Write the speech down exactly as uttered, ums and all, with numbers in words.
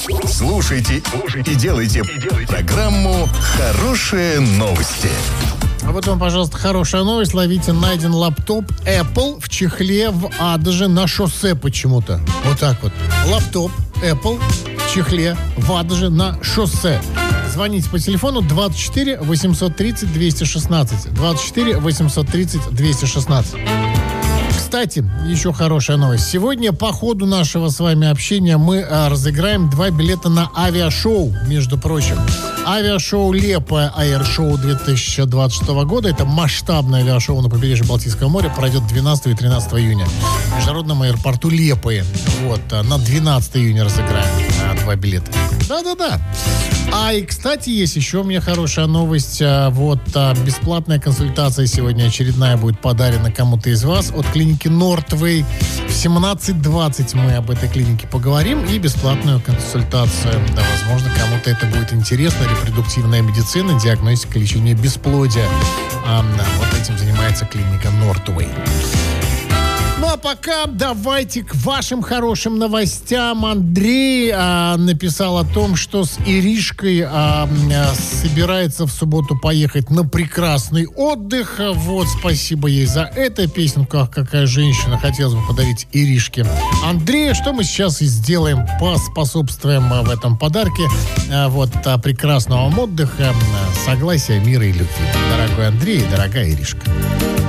Слушайте и делайте программу «Хорошие новости». А вот вам, пожалуйста, хорошая новость. Ловите, найден лаптоп Apple в чехле в Адаже на шоссе почему-то. Вот так вот. Лаптоп Apple в чехле в Адаже на шоссе. Звоните по телефону двадцать четыре восемьсот тридцать двести шестнадцать. двадцать четыре восемьсот тридцать двести шестнадцать. Кстати, еще хорошая новость. Сегодня по ходу нашего с вами общения мы а, разыграем два билета на авиашоу, между прочим. Авиашоу «Лепое Аэрошоу» две тысячи двадцать шестого года. Это масштабное авиашоу на побережье Балтийского моря. Пройдет двенадцатого и тринадцатого июня. В международном аэропорту Лепое. Вот, на двенадцатого июня разыграем а, два билета. Да-да-да. А и, кстати, есть еще у меня хорошая новость. Вот, бесплатная консультация сегодня очередная будет подарена кому-то из вас от клиники Нортвей. В семнадцать двадцать мы об этой клинике поговорим и бесплатную консультацию. Да, возможно, кому-то это будет интересно. Репродуктивная медицина, диагностика, лечение бесплодия. А, вот этим занимается клиника Нортвей. Ну а пока давайте к вашим хорошим новостям. Андрей а, написал о том, что с Иришкой а, а, собирается в субботу поехать на прекрасный отдых. Вот, спасибо ей за это. Песенку «Ах, какая женщина» хотелось бы подарить Иришке Андрею, что мы сейчас и сделаем. Поспособствуем а, в этом подарке а, вот а, прекрасного отдыха, а, согласия, мира и любви. Дорогой Андрей и дорогая Иришка.